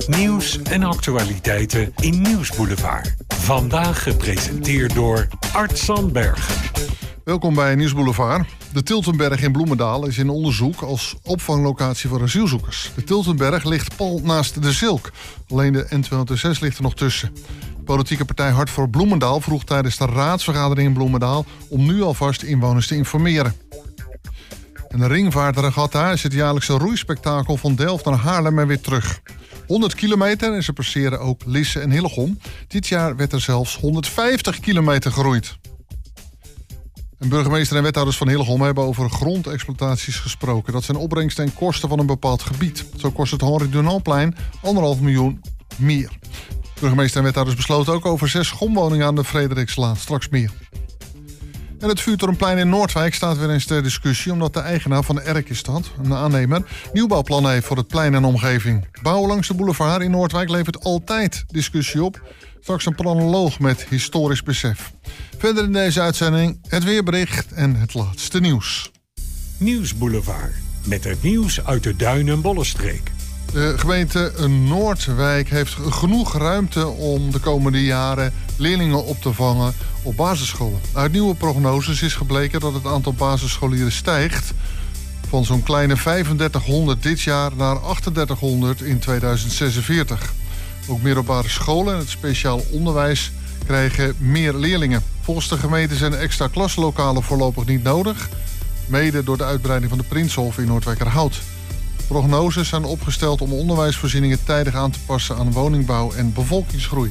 Nieuws en actualiteiten in Nieuwsboulevard. Vandaag gepresenteerd door Art Sandbergen. Welkom bij Nieuwsboulevard. De Tiltenberg in Bloemendaal is in onderzoek als opvanglocatie voor asielzoekers. De Tiltenberg ligt pal naast de Zilk. Alleen de N206 ligt er nog tussen. De politieke partij Hart voor Bloemendaal vroeg tijdens de raadsvergadering in Bloemendaal om nu alvast inwoners te informeren. En de Ringvaartregatta is het jaarlijkse roeispektakel van Delft naar Haarlem en weer terug. 100 kilometer en ze passeren ook Lisse en Hillegom. Dit jaar werd er zelfs 150 kilometer geroeid. En burgemeester en wethouders van Hillegom hebben over grondexploitaties gesproken. Dat zijn opbrengsten en kosten van een bepaald gebied. Zo kost het Henri Dunantplein 1,5 miljoen meer. Burgemeester en wethouders besloten ook over 6 schomwoningen aan de Frederikslaan. Straks meer. En het Vuurtorenplein in Noordwijk staat weer eens ter discussie omdat de eigenaar van de Erkestad, een aannemer, nieuwbouwplannen heeft voor het plein en omgeving. Bouwen langs de boulevard in Noordwijk levert altijd discussie op. Straks een planoloog met historisch besef. Verder in deze uitzending het weerbericht en het laatste nieuws. Nieuwsboulevard, met het nieuws uit de Duin- en Bollenstreek. De gemeente Noordwijk heeft genoeg ruimte om de komende jaren leerlingen op te vangen op basisscholen. Uit nieuwe prognoses is gebleken dat het aantal basisscholieren stijgt van zo'n kleine 3500 dit jaar naar 3800 in 2046. Ook middelbare scholen en het speciaal onderwijs krijgen meer leerlingen. Volgens de gemeente zijn extra klaslokalen voorlopig niet nodig, mede door de uitbreiding van de Prinsenhof in Noordwijkerhout. Prognoses zijn opgesteld om onderwijsvoorzieningen tijdig aan te passen aan woningbouw en bevolkingsgroei.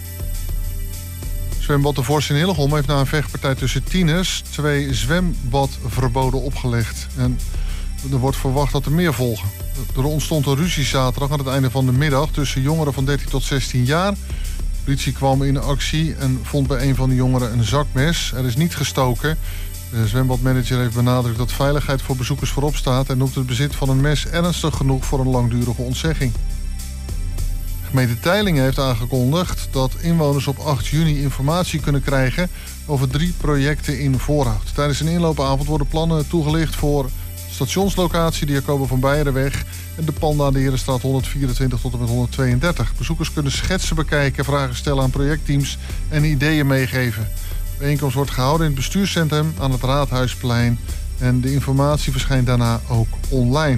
Zwembad De Vors in Hillegom heeft na een vechtpartij tussen tieners 2 zwembadverboden opgelegd. En er wordt verwacht dat er meer volgen. Er ontstond een ruzie zaterdag aan het einde van de middag tussen jongeren van 13 tot 16 jaar. De politie kwam in actie en vond bij een van de jongeren een zakmes. Er is niet gestoken. De zwembadmanager heeft benadrukt dat veiligheid voor bezoekers voorop staat en noemt het bezit van een mes ernstig genoeg voor een langdurige ontzegging. De gemeente Teylingen heeft aangekondigd dat inwoners op 8 juni informatie kunnen krijgen over 3 projecten in Voorhout. Tijdens een inloopavond worden plannen toegelicht voor stationslocatie, de Jacobo van Beijerenweg en de panden aan de Herenstraat 124 tot en met 132. Bezoekers kunnen schetsen bekijken, vragen stellen aan projectteams en ideeën meegeven. De bijeenkomst wordt gehouden in het bestuurscentrum aan het Raadhuisplein en de informatie verschijnt daarna ook online.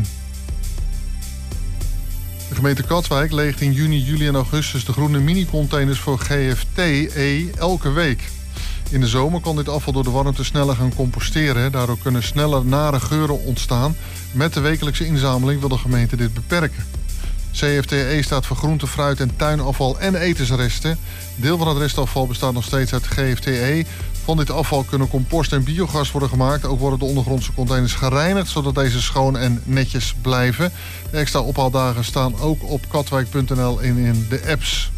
De gemeente Katwijk leegt in juni, juli en augustus de groene mini-containers voor GFT-E elke week. In de zomer kan dit afval door de warmte sneller gaan composteren. Daardoor kunnen sneller nare geuren ontstaan. Met de wekelijkse inzameling wil de gemeente dit beperken. CFTE staat voor groente, fruit en tuinafval en etensresten. Deel van het restafval bestaat nog steeds uit GFTE. Van dit afval kunnen compost en biogas worden gemaakt. Ook worden de ondergrondse containers gereinigd, zodat deze schoon en netjes blijven. De extra ophaaldagen staan ook op katwijk.nl en in de apps.